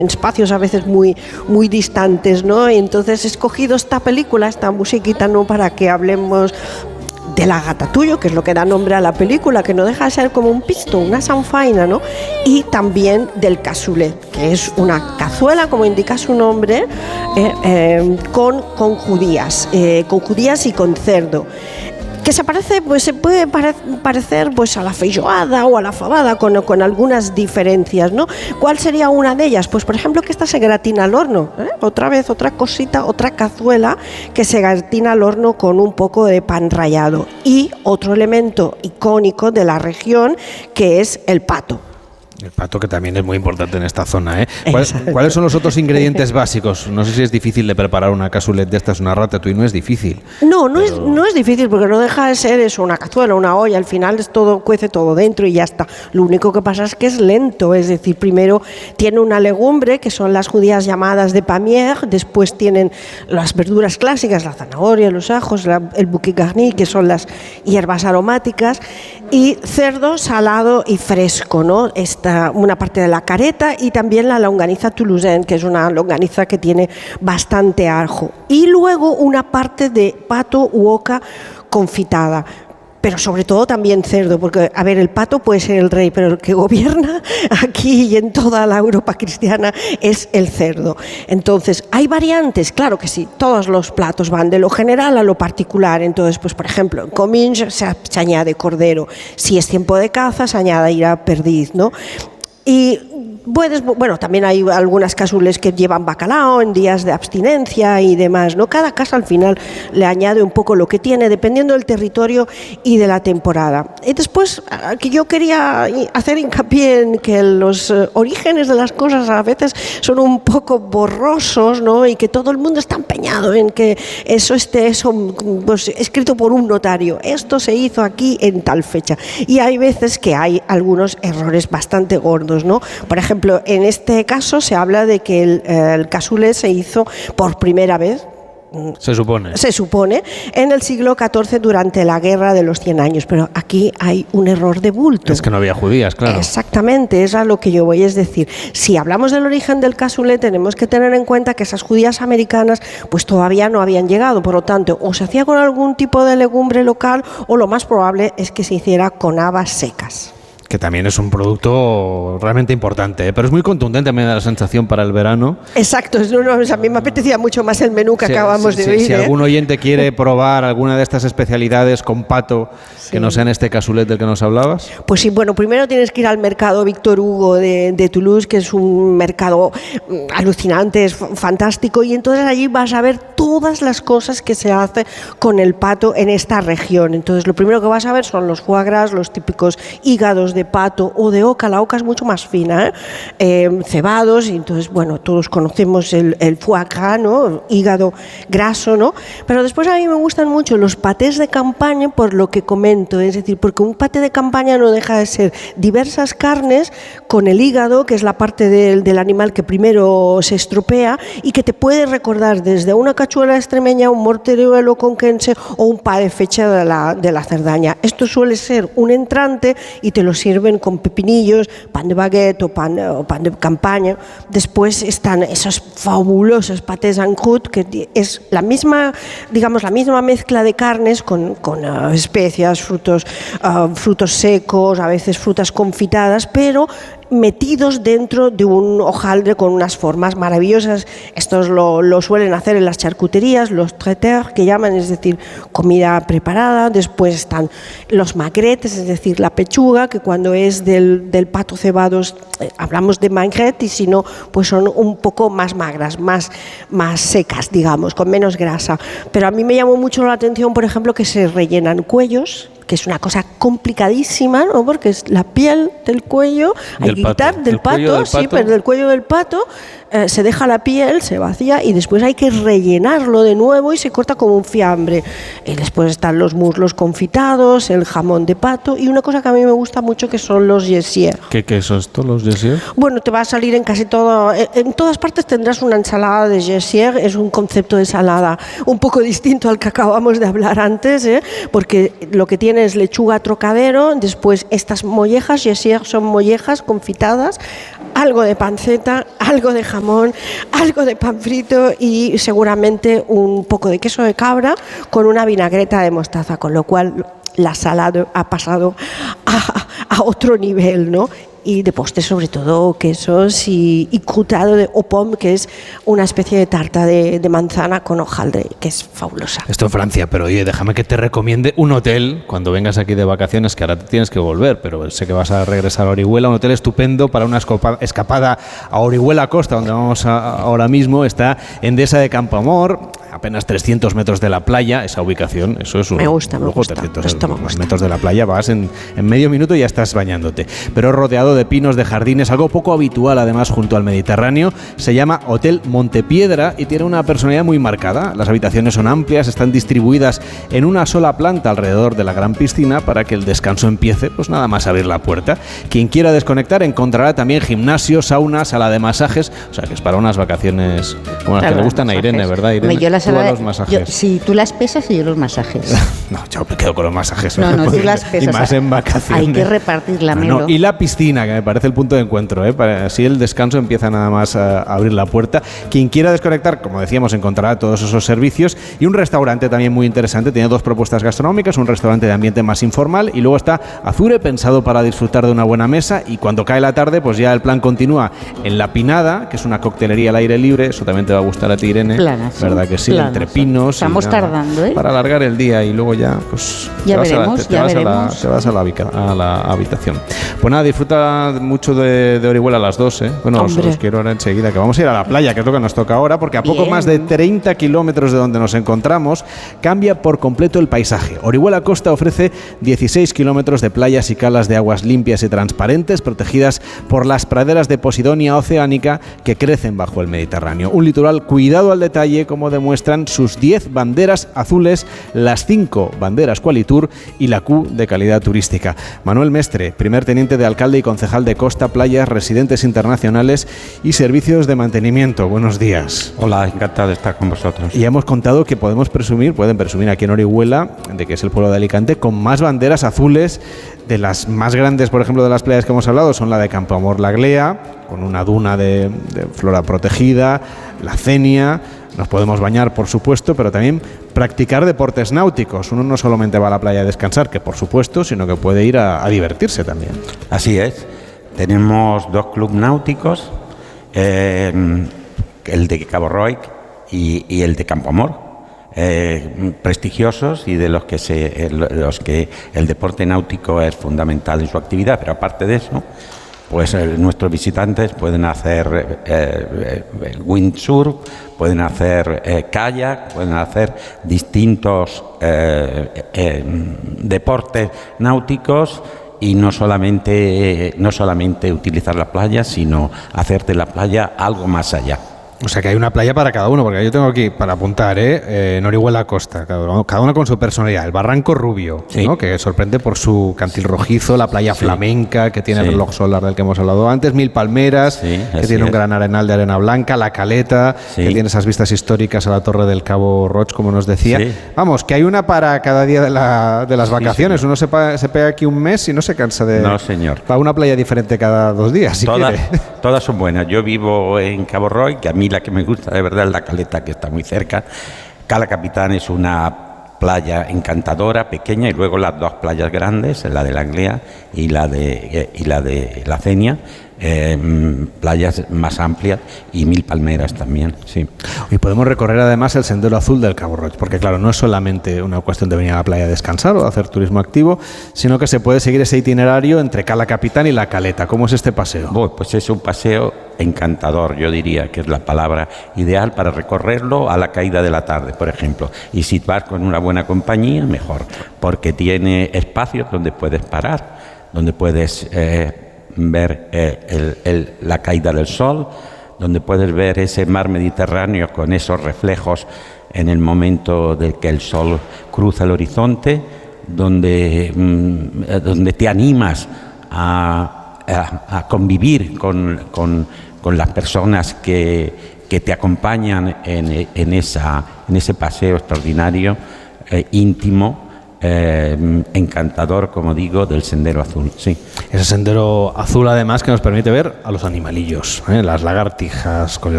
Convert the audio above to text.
en espacios a veces muy distantes, ¿no? Y entonces he escogido esta película, esta musiquita, ¿no?, para que hablemos de la Ratatouille, que es lo que da nombre a la película, que no deja de ser como un pisto, una sanfaina, ¿no? Y también del cassoulet, que es una cazuela, como indica su nombre, con judías y con cerdo. Que se parece, pues se puede parecer pues a la feijoada o a la fabada con algunas diferencias, ¿no? ¿Cuál sería una de ellas? Pues por ejemplo que esta se gratina al horno, otra vez otra cosita, otra cazuela que se gratina al horno con un poco de pan rallado. Y otro elemento icónico de la región, que es el pato. El pato, que también es muy importante en esta zona, ¿eh? ¿Cuáles son los otros ingredientes básicos? No sé si es difícil de preparar una cassoulet de estas, una ratatouille, no es difícil. No es difícil, porque no deja de ser eso, una cazuela, una olla, al final cuece todo dentro y ya está. Lo único que pasa es que es lento, es decir, primero tiene una legumbre, que son las judías llamadas de pamier, después tienen las verduras clásicas, la zanahoria, los ajos, el bouquet garni, que son las hierbas aromáticas, y cerdo salado y fresco, ¿no? Una parte de la careta y también la longaniza toulousaine, que es una longaniza que tiene bastante ajo. Y luego una parte de pato u oca confitada. Pero sobre todo también cerdo, porque, a ver, el pato puede ser el rey, pero el que gobierna aquí y en toda la Europa cristiana es el cerdo. Entonces, ¿hay variantes? Claro que sí, todos los platos van de lo general a lo particular. Entonces, pues por ejemplo, en comins se añade cordero, si es tiempo de caza se añadirá perdiz, ¿no? Y también hay algunas cassoules que llevan bacalao en días de abstinencia y demás, ¿no? Cada casa al final le añade un poco lo que tiene, dependiendo del territorio y de la temporada. Y después, que yo quería hacer hincapié en que los orígenes de las cosas a veces son un poco borrosos, ¿no? Y que todo el mundo está empeñado en que eso esté pues, escrito por un notario. Esto se hizo aquí en tal fecha. Y hay veces que hay algunos errores bastante gordos, ¿no? Por ejemplo, en este caso se habla de que el cassoulet se hizo por primera vez. Se supone en el siglo XIV durante la Guerra de los 100 años, pero aquí hay un error de bulto. Es que no había judías, claro. Exactamente, es a lo que yo voy, es decir, si hablamos del origen del cassoulet tenemos que tener en cuenta que esas judías americanas pues todavía no habían llegado, por lo tanto, o se hacía con algún tipo de legumbre local o lo más probable es que se hiciera con habas secas. Que también es un producto realmente importante, ¿eh? Pero es muy contundente, me da la sensación, para el verano. Exacto, a mí me apetecía mucho más el menú que acabamos de oír. Si algún oyente quiere probar alguna de estas especialidades con pato, que no sea en este cassoulet del que nos hablabas. Pues sí, bueno, primero tienes que ir al mercado Víctor Hugo de Toulouse, que es un mercado alucinante, es fantástico, y entonces allí vas a ver todas las cosas que se hace con el pato en esta región. Entonces lo primero que vas a ver son los foie gras, los típicos hígados de pato o de oca. La oca es mucho más fina, cebados, y entonces, bueno, todos conocemos el foie gras, ¿no? Hígado graso, ¿no? Pero después a mí me gustan mucho los patés de campaña, por lo que comento, es decir, porque un paté de campaña no deja de ser diversas carnes con el hígado, que es la parte del animal que primero se estropea y que te puede recordar desde una cachuela extremeña, un morteruelo conquense o un pa de fecha de la Cerdaña. Esto suele ser un entrante y te lo sirven con pepinillos, pan de baguette o pan de campaña. Después están esos fabulosos patés en croûte, que es la misma mezcla de carnes con especias, frutos secos, a veces frutas confitadas, pero metidos dentro de un hojaldre con unas formas maravillosas. Estos lo suelen hacer en las charcuterías, los traiteurs que llaman, es decir, comida preparada. Después están los magretes, es decir, la pechuga, que cuando es del pato cebados hablamos de magret, y si no, pues son un poco más magras, más secas, digamos, con menos grasa. Pero a mí me llamó mucho la atención, por ejemplo, que se rellenan cuellos, que es una cosa complicadísima, ¿no? Porque es la piel del cuello, hay que quitar del pato, sí, pero del cuello del pato se deja la piel, se vacía y después hay que rellenarlo de nuevo y se corta como un fiambre. Y después están los muslos confitados, el jamón de pato y una cosa que a mí me gusta mucho, que son los yessier. ¿Qué son estos, los yessier? Bueno, te va a salir en casi todo, en todas partes tendrás una ensalada de yessier. Es un concepto de ensalada un poco distinto al que acabamos de hablar antes, porque lo que tiene es lechuga trocadero, después estas mollejas, yessier son mollejas confitadas, algo de panceta, algo de jamón, algo de pan frito y seguramente un poco de queso de cabra con una vinagreta de mostaza, con lo cual la sala ha pasado a otro nivel, ¿no? Y de postre sobre todo quesos y cutado de opom, que es una especie de tarta de manzana con hojaldre, que es fabulosa. Esto en Francia, pero oye, déjame que te recomiende un hotel cuando vengas aquí de vacaciones, que ahora te tienes que volver, pero sé que vas a regresar a Orihuela, un hotel estupendo para una escapada a Orihuela Costa, donde vamos ahora mismo. Está Endesa de Campoamor, apenas 300 metros de la playa, esa ubicación, eso es un me gusta, 300 metros de la playa, vas en medio minuto y ya estás bañándote, pero rodeado de pinos, de jardines, algo poco habitual además junto al Mediterráneo. Se llama Hotel Montepiedra y tiene una personalidad muy marcada. Las habitaciones son amplias, están distribuidas en una sola planta alrededor de la gran piscina para que el descanso empiece, pues nada más abrir la puerta. Quien quiera desconectar encontrará también gimnasio, sauna, sala de masajes, o sea que es para unas vacaciones como las que le gustan a Irene, ¿verdad, Irene? Yo la sala los masajes. Sí, tú las pesas y yo los masajes. No, yo me quedo con los masajes. No, tú las pesas. Y más en vacaciones. Hay que repartir la melo. Y la piscina, que me parece el punto de encuentro, así el descanso empieza nada más a abrir la puerta. Quien quiera desconectar, como decíamos, encontrará todos esos servicios y un restaurante también muy interesante. Tiene dos propuestas gastronómicas, un restaurante de ambiente más informal y luego está Azure, pensado para disfrutar de una buena mesa, y cuando cae la tarde pues ya el plan continúa en La Pinada, que es una coctelería al aire libre. Eso también te va a gustar a ti, Irene. Planazo, ¿verdad que sí? Entre pinos. Estamos tardando, ¿eh? Para alargar el día y luego ya pues ya veremos, te vas a la habitación. Pues nada, disfruta mucho de Orihuela a las 2, ¿eh? Bueno, os quiero ahora enseguida, que vamos a ir a la playa, que es lo que nos toca ahora, porque a poco más de 30 kilómetros de donde nos encontramos cambia por completo el paisaje. Orihuela Costa ofrece 16 kilómetros de playas y calas de aguas limpias y transparentes, protegidas por las praderas de Posidonia oceánica que crecen bajo el Mediterráneo. Un litoral cuidado al detalle, como demuestran sus 10 banderas azules, las 5 banderas Qualitur y la Q de calidad turística. Manuel Mestre, primer teniente de alcalde y concejal de Costa, Playas, Residentes Internacionales y Servicios de Mantenimiento. Buenos días. Hola, encantado de estar con vosotros. Y hemos contado que pueden presumir aquí en Orihuela, de que es el pueblo de Alicante, con más banderas azules. De las más grandes, por ejemplo, de las playas que hemos hablado, son la de Campoamor La Glea, con una duna de flora protegida, la Cenia. Nos podemos bañar, por supuesto, pero también practicar deportes náuticos. Uno no solamente va a la playa a descansar, que por supuesto, sino que puede ir a divertirse también. Así es. Tenemos 2 clubes náuticos, el de Cabo Roig y el de Campoamor, prestigiosos y de los que el deporte náutico es fundamental en su actividad. Pero aparte de eso, pues nuestros visitantes pueden hacer windsurf, pueden hacer kayak, pueden hacer distintos deportes náuticos, y no solamente utilizar la playa, sino hacer de la playa algo más allá. O sea que hay una playa para cada uno, porque yo tengo aquí para apuntar, en Orihuela Costa, cada uno con su personalidad. El Barranco Rubio, sí, ¿no? Que sorprende por su cantil rojizo, la playa flamenca, que tiene el reloj solar del que hemos hablado antes, Mil Palmeras, que tiene un gran arenal de arena blanca, la Caleta, que tiene esas vistas históricas a la Torre del Cabo Roig, como nos decía. Vamos, que hay una para cada día de las vacaciones. Uno se pega aquí un mes y no se cansa de... No, señor. Para una playa diferente cada 2 días, si quiere. Todas son buenas. Yo vivo en Cabo Roig, que a mí la que me gusta de verdad es la Caleta, que está muy cerca. Cala Capitán es una playa encantadora, pequeña, y luego las 2 playas grandes, la de la Glea y la de la Cenia, playas más amplias, y Mil Palmeras también, sí. Y podemos recorrer además el Sendero Azul del Cabo Roig, porque claro, no es solamente una cuestión de venir a la playa a descansar o hacer turismo activo, sino que se puede seguir ese itinerario entre Cala Capitán y la Caleta. ¿Cómo es este paseo? Bueno, pues es un paseo encantador, yo diría que es la palabra ideal para recorrerlo a la caída de la tarde, por ejemplo. Y si vas con una buena compañía, mejor, porque tiene espacios donde puedes parar, donde puedes ver la caída del sol, donde puedes ver ese mar Mediterráneo con esos reflejos en el momento de que el sol cruza el horizonte, donde te animas a convivir con las personas que te acompañan en ese paseo extraordinario, íntimo, encantador, como digo, del Sendero Azul. Sí. Ese Sendero Azul, además, que nos permite ver a los animalillos, las lagartijas con